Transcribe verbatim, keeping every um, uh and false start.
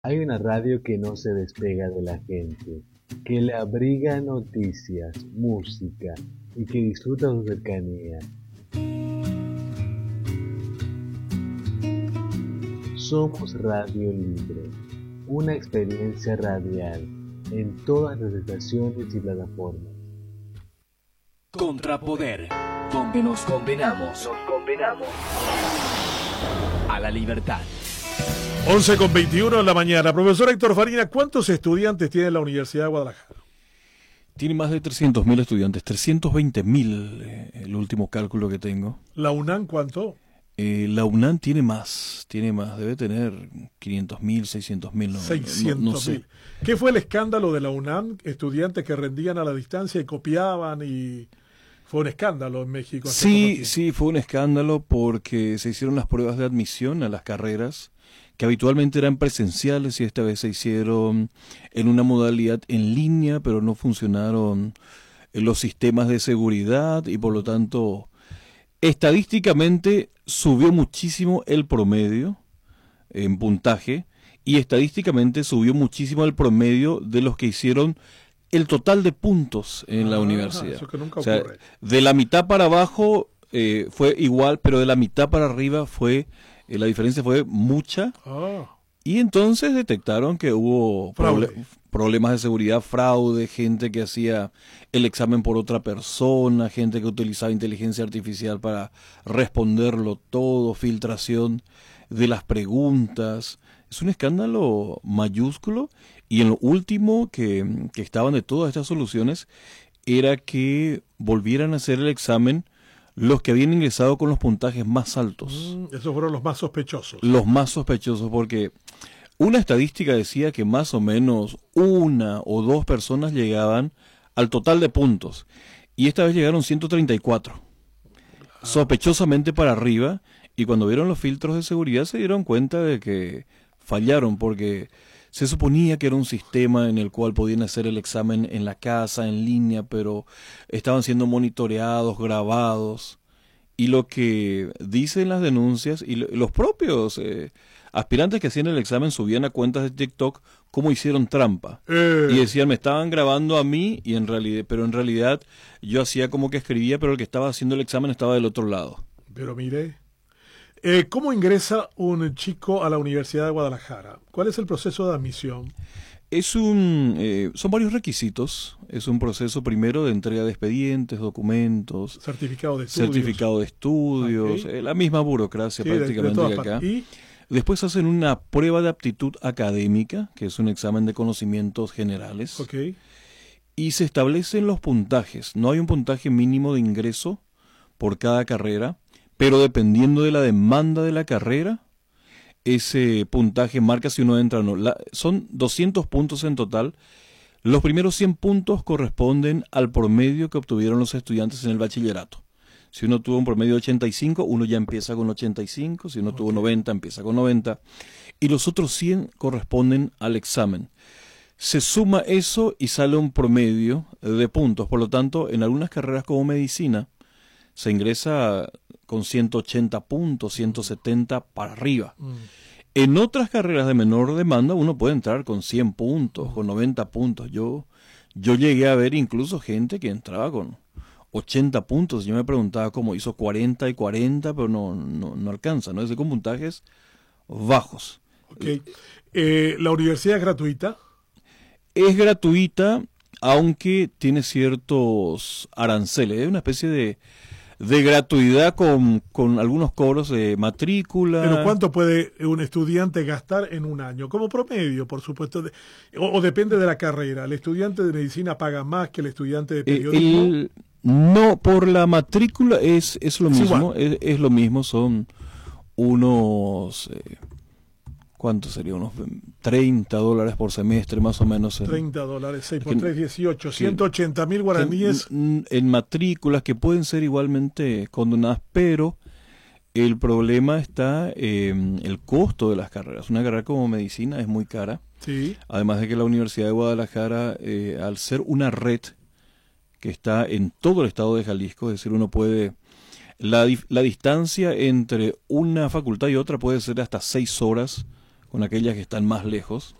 Hay una radio que no se despega de la gente, que le abriga noticias, música y que disfruta su cercanía. Somos Radio Libre, una experiencia radial en todas las estaciones y plataformas. Contrapoder, donde nos condenamos, nos condenamos a la libertad. once con veintiuno de la mañana. Profesor Héctor Farina, ¿cuántos estudiantes tiene la Universidad de Guadalajara? Tiene más de trescientos mil estudiantes, trescientos veinte mil, eh, el último cálculo que tengo. ¿La UNAM cuánto? Eh, la UNAM tiene más, tiene más, debe tener quinientos mil, seiscientos mil, no, seiscientos mil. no, no sé. ¿Qué fue el escándalo de la UNAM? Estudiantes que rendían a la distancia y copiaban y... Fue un escándalo en México. Sí, sí, fue un escándalo porque se hicieron las pruebas de admisión a las carreras que habitualmente eran presenciales y esta vez se hicieron en una modalidad en línea, pero no funcionaron los sistemas de seguridad y por lo tanto estadísticamente subió muchísimo el promedio en puntaje y estadísticamente subió muchísimo el promedio de los que hicieron el total de puntos en ah, la universidad. Eso que nunca o sea, ocurre. De la mitad para abajo eh, fue igual, pero de la mitad para arriba fue eh, la diferencia fue mucha. Ah. Y entonces detectaron que hubo proble- problemas de seguridad, fraude, gente que hacía el examen por otra persona, gente que utilizaba inteligencia artificial para responderlo todo, filtración de las preguntas. Es un escándalo mayúsculo. Y en lo último que, que estaban de todas estas soluciones era que volvieran a hacer el examen los que habían ingresado con los puntajes más altos. Mm, esos fueron los más sospechosos. Los más sospechosos, porque una estadística decía que más o menos una o dos personas llegaban al total de puntos. Y esta vez llegaron ciento treinta y cuatro. Ah. Sospechosamente para arriba. Y cuando vieron los filtros de seguridad se dieron cuenta de que fallaron, porque... Se suponía que era un sistema en el cual podían hacer el examen en la casa, en línea, pero estaban siendo monitoreados, grabados. Y lo que dicen las denuncias, y los propios eh, aspirantes que hacían el examen subían a cuentas de TikTok cómo hicieron trampa. Eh. Y decían, me estaban grabando a mí, y en realidad, pero en realidad yo hacía como que escribía, pero el que estaba haciendo el examen estaba del otro lado. Pero mire... Eh, ¿Cómo ingresa un chico a la Universidad de Guadalajara? ¿Cuál es el proceso de admisión? Es un, eh, son varios requisitos. Es un proceso primero de entrega de expedientes, documentos, certificado de estudios, certificado de estudios, okay. eh, la misma burocracia sí, prácticamente de, de que acá. ¿Y? Después hacen una prueba de aptitud académica, que es un examen de conocimientos generales. Okay. Y se establecen los puntajes. No hay un puntaje mínimo de ingreso por cada carrera. Pero dependiendo de la demanda de la carrera, ese puntaje marca si uno entra o no. La, son doscientos puntos en total. Los primeros cien puntos corresponden al promedio que obtuvieron los estudiantes en el bachillerato. Si uno tuvo un promedio de ochenta y cinco, uno ya empieza con ochenta y cinco. Si uno okay. tuvo noventa, empieza con noventa. Y los otros cien corresponden al examen. Se suma eso y sale un promedio de puntos. Por lo tanto, en algunas carreras como medicina, se ingresa con ciento ochenta puntos, ciento setenta para arriba. Mm. En otras carreras de menor demanda uno puede entrar con cien puntos, mm. con noventa puntos. Yo, yo llegué a ver incluso gente que entraba con ochenta puntos. Yo me preguntaba cómo hizo cuarenta y cuarenta, pero no, no, no alcanza, ¿no? Es con puntajes bajos. Okay. Eh, ¿La universidad es gratuita? Es gratuita, aunque tiene ciertos aranceles. Es una especie de... de gratuidad con, con algunos cobros de matrícula. ¿Pero cuánto puede un estudiante gastar en un año? Como promedio, por supuesto. De, o, o depende de la carrera. ¿El estudiante de medicina paga más que el estudiante de periodismo? El, no, por la matrícula es, es lo mismo. Es, es lo mismo, son unos... Eh, ¿Cuánto sería? Unos treinta dólares por semestre, más o menos. En, treinta dólares, seis por tres, dieciocho, ciento ochenta mil guaraníes. En, en matrículas que pueden ser igualmente condonadas, pero el problema está en el costo de las carreras. Una carrera como medicina es muy cara. Sí. Además de que la Universidad de Guadalajara, eh, al ser una red que está en todo el estado de Jalisco, es decir, uno puede... La, la distancia entre una facultad y otra puede ser hasta seis horas con aquellas que están más lejos.